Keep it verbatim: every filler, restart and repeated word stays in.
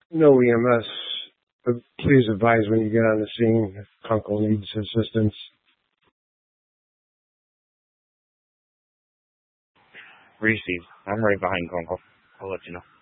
No E M S. But please advise when you get on the scene if Kunkel needs assistance. Received. I'm right behind Kunkel. I'll let you know.